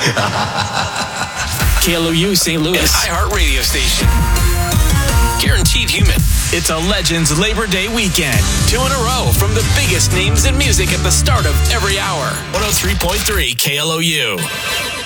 KLOU St. Louis. An iHeart radio station. Guaranteed human. It's a Legends Labor Day weekend. 2 in a row from the biggest names in music at the start of every hour. 103.3 KLOU.